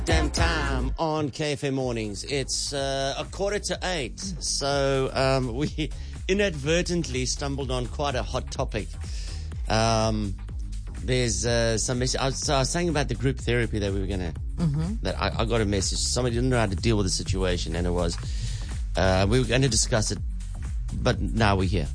Damn time on KFM Mornings. It's 7:45. So we inadvertently stumbled on quite a hot topic. There's some message. I was saying about the group therapy that we were going to, that I got a message. Somebody didn't know how to deal with the situation, and it was, we were going to discuss it, but now we're here.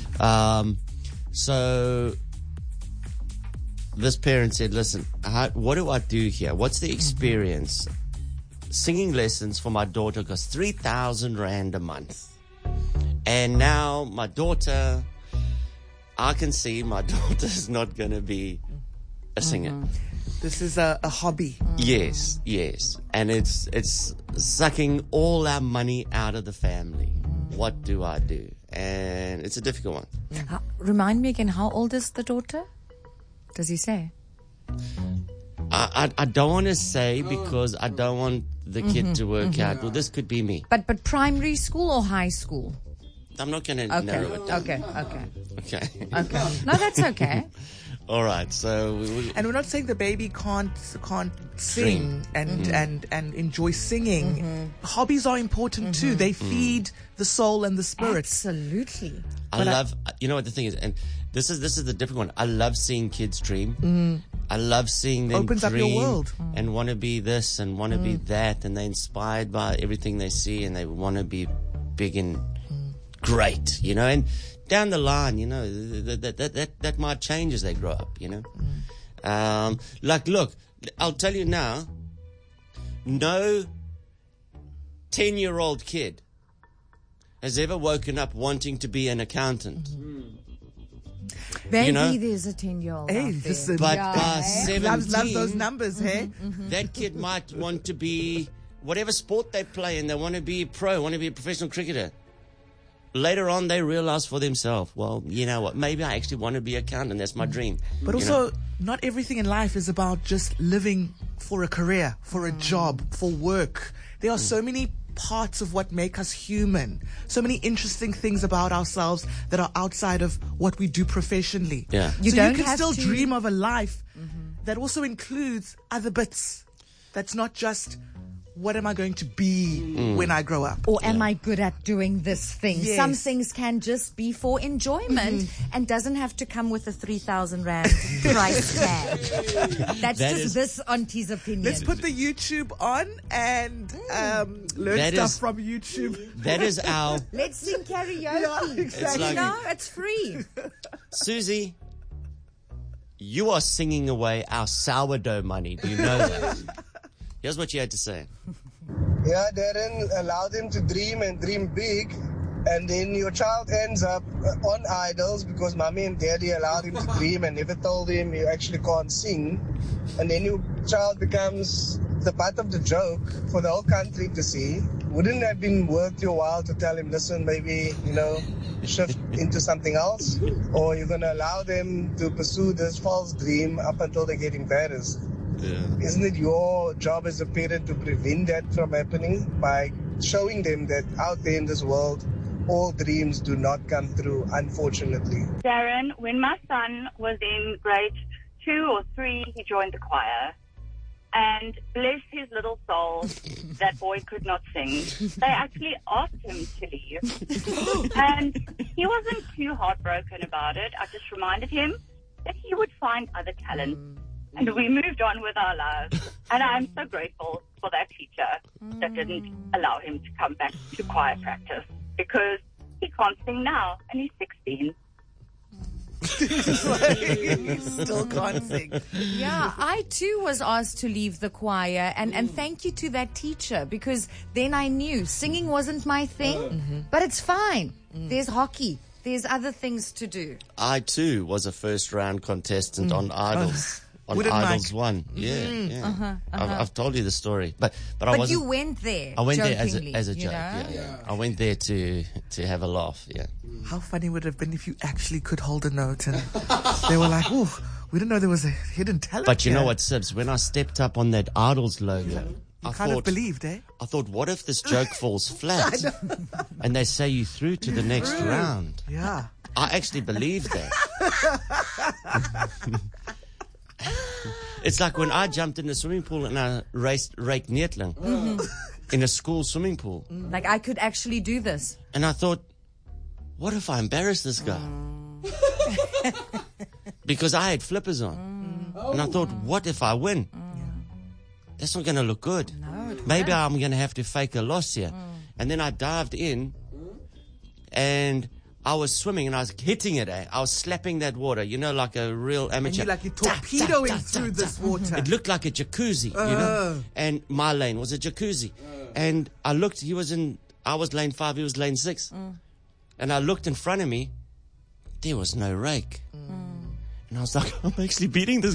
So this parent said, listen, what do I do here? What's the experience? Singing lessons for my daughter cost 3,000 Rand a month. And now my daughter, I can see my daughter's not going to be a singer. This is a hobby. Yes. And it's sucking all our money out of the family. What do I do? And it's a difficult one. Remind me again, how old is the daughter? Does he say? I don't want to say because I don't want the kid to work out. Well, this could be me. But primary school or high school? I'm not going to narrow it down. Okay. Okay. No, that's okay. All right. So and we're not saying the baby can't sing and enjoy singing. Hobbies are important too. They feed the soul and the spirit. Absolutely. I love, you know what the thing is, and this is the difficult one. I love seeing kids dream. I love seeing them Opens dream up your world. And want to be this and want to be that, and they're inspired by everything they see, and they want to be big and great, you know. And down the line, you know, that might change as they grow up, you know. Look, I'll tell you now, no 10-year-old kid has ever woken up wanting to be an accountant. Maybe You know? there's a 10-year-old Hey, out there. listen. But Yeah, by eh? 17, Loves those numbers, hey? that kid might want to be whatever sport they play in. They want to be want to be a professional cricketer. Later on, they realize for themselves, well, you know what, maybe I actually want to be an accountant. That's my dream. But You also, know? not everything in life is about just living for a career, for a job, for work. There are so many parts of what make us human. So many interesting things about ourselves that are outside of what we do professionally. Yeah. You So don't you can have still to- dream of a life that also includes other bits. That's not just what am I going to be when I grow up. Or am I good at doing this thing? Yes. Some things can just be for enjoyment and doesn't have to come with a 3,000 Rand price tag. That's That just is- this auntie's opinion. Let's put the YouTube on and learn That stuff is- from YouTube. That is our Let's sing karaoke. Yeah, exactly. like- You know, it's free. Susie. You are singing away our sourdough money. Do you know that? Here's what you had to say. Yeah, Darren, allow them to dream and dream big. And then your child ends up on idols because mommy and daddy allowed him to dream and never told him you actually can't sing. And then your child becomes the butt of the joke for the whole country to see. Wouldn't it have been worth your while to tell him, listen, maybe, you know, shift into something else? Or you're going to allow them to pursue this false dream up until they get embarrassed? Isn't it your job as a parent to prevent that from happening by showing them that out there in this world, all dreams do not come true, unfortunately? Darren, when my son was in grade 2 or 3, he joined the choir. And bless his little soul, that boy could not sing. They actually asked him to leave. And he wasn't too heartbroken about it. I just reminded him that he would find other talents. And we moved on with our lives. And I'm so grateful for that teacher that didn't allow him to come back to choir practice, because he can't sing now and he's 16. Still can't sing. Yeah, I too was asked to leave the choir, and thank you to that teacher, because then I knew singing wasn't my thing, but it's fine. There's hockey. There's other things to do. I too was a first round contestant on Idols. On Wouldn't Idols mind. 1. Yeah. I've told you the story. But I But wasn't. you went there. I went there jokingly, as a you joke. know? Yeah. I went there to have a laugh. Yeah. How funny would it have been if you actually could hold a note and they were like, oh, we didn't know there was a hidden talent. But you know here." what, Sibs? When I stepped up on that Idols logo, I Kind of thought, believed, eh? what if this joke falls flat and they say you through to the next round? Yeah. I actually believed that. It's like when I jumped in the swimming pool and I raked Neetling in a school swimming pool. Like, I could actually do this. And I thought, what if I embarrass this guy? Because I had flippers on. And I thought, what if I win? That's not going to look good. Maybe I'm going to have to fake a loss here. And then I dived in and I was swimming and I was hitting it. I was slapping that water, like a real amateur. And you're torpedoing through this water. It looked like a jacuzzi, And my lane was a jacuzzi. And I looked, I was lane 5, he was lane 6. And I looked in front of me, there was no rake. And I was like, I'm actually beating this